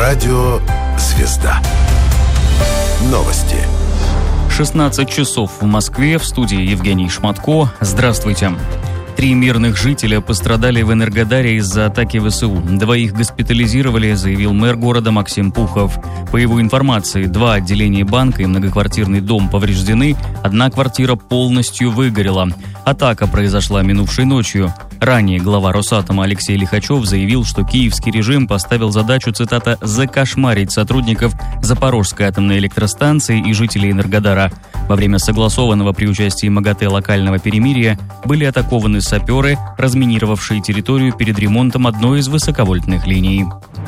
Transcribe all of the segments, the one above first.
Радио «Звезда». Новости. 16 часов в Москве. В студии Евгений Шматко. Здравствуйте. 3 мирных жителя пострадали в Энергодаре из-за атаки ВСУ. 2 госпитализировали, заявил мэр города Максим Пухов. По его информации, 2 отделения банка и многоквартирный дом повреждены, 1 квартира полностью выгорела. Атака произошла минувшей ночью. Ранее глава Росатома Алексей Лихачев заявил, что киевский режим поставил задачу, цитата, «закошмарить сотрудников Запорожской атомной электростанции и жителей Энергодара». Во время согласованного при участии МАГАТЭ локального перемирия были атакованы саперы, разминировавшие территорию перед ремонтом одной из высоковольтных линий.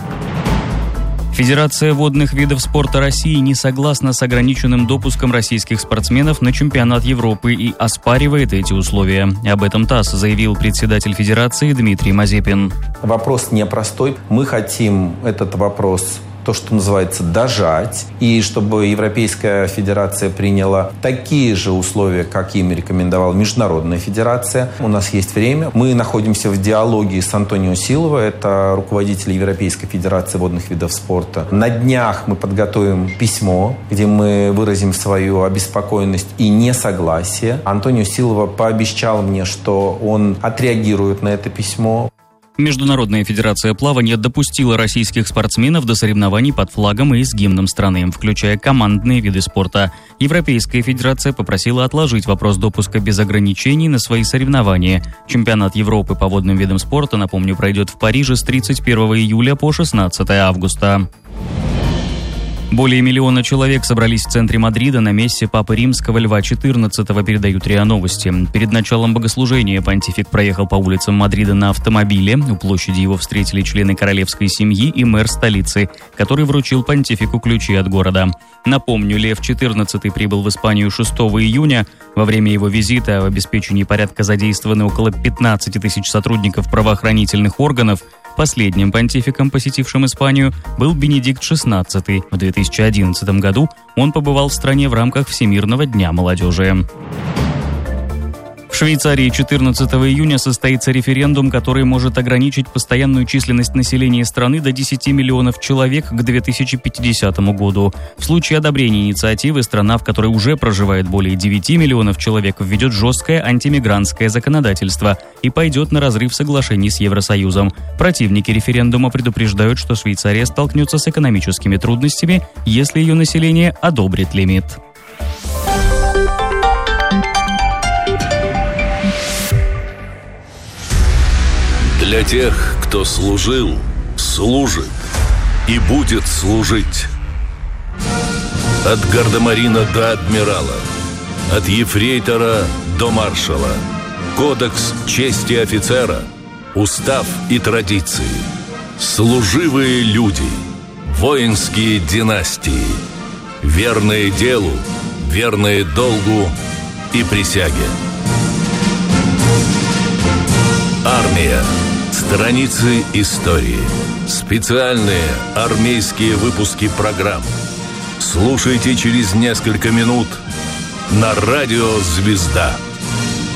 Федерация водных видов спорта России не согласна с ограниченным допуском российских спортсменов на чемпионат Европы и оспаривает эти условия. Об этом ТАСС заявил председатель Федерации Дмитрий Мазепин. Вопрос непростой. Мы хотим этот вопрос, то, что называется, дожать, и чтобы Европейская Федерация приняла такие же условия, как им рекомендовала Международная Федерация. У нас есть время. Мы находимся в диалоге с Антонио Силва, это руководитель Европейской Федерации водных видов спорта. На днях мы подготовим письмо, где мы выразим свою обеспокоенность и несогласие. Антонио Силва пообещал мне, что он отреагирует на это письмо. Международная федерация плавания допустила российских спортсменов до соревнований под флагом и с гимном страны, включая командные виды спорта. Европейская федерация попросила отложить вопрос допуска без ограничений на свои соревнования. Чемпионат Европы по водным видам спорта, напомню, пройдет в Париже с 31 июля по 16 августа. Более 1 миллиона человек собрались в центре Мадрида на мессе Папы Римского Льва XIV, передают РИА Новости. Перед началом богослужения понтифик проехал по улицам Мадрида на автомобиле. У площади его встретили члены королевской семьи и мэр столицы, который вручил понтифику ключи от города. Напомню, Лев XIV прибыл в Испанию 6 июня. Во время его визита в обеспечении порядка задействованы около 15 тысяч сотрудников правоохранительных органов. Последним понтификом, посетившим Испанию, был Бенедикт XVI. В 2011 году он побывал в стране в рамках Всемирного дня молодежи. В Швейцарии 14 июня состоится референдум, который может ограничить постоянную численность населения страны до 10 миллионов человек к 2050 году. В случае одобрения инициативы страна, в которой уже проживает более 9 миллионов человек, введет жесткое антимигрантское законодательство и пойдет на разрыв соглашений с Евросоюзом. Противники референдума предупреждают, что Швейцария столкнется с экономическими трудностями, если ее население одобрит лимит. Для тех, кто служил, служит и будет служить. От гардемарина до адмирала, от ефрейтора до маршала. Кодекс чести офицера, устав и традиции. Служивые люди, воинские династии. Верные делу, верные долгу и присяге. Армия. Страницы истории. Специальные армейские выпуски программ. Слушайте через несколько минут на радио «Звезда».